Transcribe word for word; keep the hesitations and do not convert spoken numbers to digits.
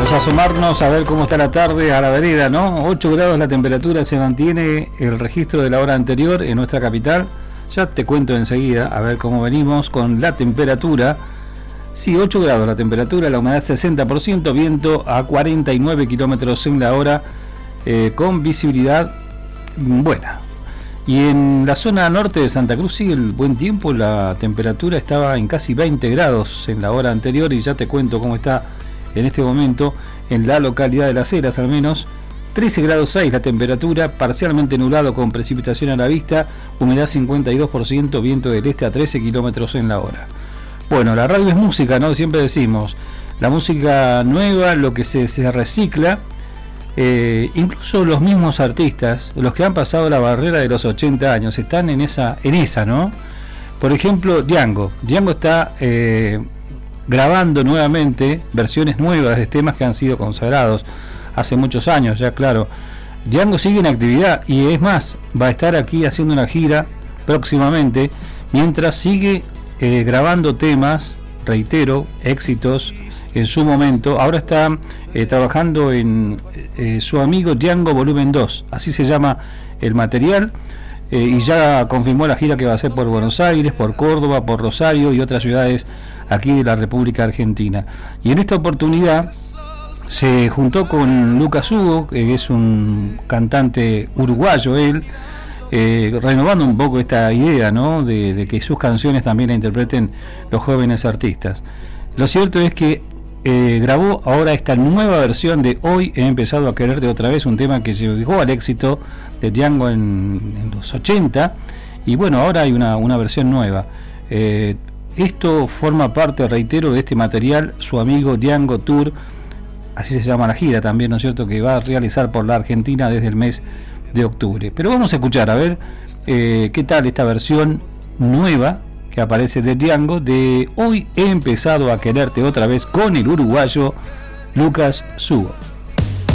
Vamos a asomarnos a ver cómo está la tarde a la vereda, ¿no? ocho grados la temperatura, se mantiene el registro de la hora anterior en nuestra capital. Ya te cuento enseguida a ver cómo venimos con la temperatura. Sí, ocho grados la temperatura, la humedad sesenta por ciento, viento a cuarenta y nueve kilómetros en la hora, eh, con visibilidad buena. Y en la zona norte de Santa Cruz sigue el buen tiempo, la temperatura estaba en casi veinte grados en la hora anterior y ya te cuento cómo está en este momento en la localidad de Las Heras, al menos trece grados seis la temperatura, parcialmente nublado con precipitación a la vista, humedad cincuenta y dos por ciento, viento del este a trece kilómetros en la hora. Bueno, la radio es música, ¿no? Siempre decimos, la música nueva, lo que se, se recicla, eh, incluso los mismos artistas, los que han pasado la barrera de los ochenta años, están en esa, en esa, ¿no? Por ejemplo, Django. Django está eh, grabando nuevamente versiones nuevas de temas que han sido consagrados hace muchos años, ya claro. Django sigue en actividad y es más, va a estar aquí haciendo una gira próximamente, mientras sigue eh, grabando temas, reitero, éxitos en su momento. Ahora está eh, trabajando en eh, su amigo Django Volumen dos, así se llama el material, eh, y ya confirmó la gira que va a hacer por Buenos Aires, por Córdoba, por Rosario y otras ciudades aquí de la República Argentina. Y en esta oportunidad se juntó con Lucas Hugo, que es un cantante uruguayo él, eh, renovando un poco esta idea, ¿no?, de, de que sus canciones también la interpreten los jóvenes artistas. Lo cierto es que eh, grabó ahora esta nueva versión de Hoy he empezado a quererte otra vez, un tema que llegó al éxito de Django en, en los ochenta, y bueno, ahora hay una, una versión nueva. Eh, esto forma parte, reitero, de este material, su amigo Django Tour, así se llama la gira también, ¿no es cierto?, que va a realizar por la Argentina desde el mes de octubre. Pero vamos a escuchar, a ver eh, qué tal esta versión nueva que aparece de Django, de Hoy he empezado a quererte otra vez, con el uruguayo Lucas Hugo.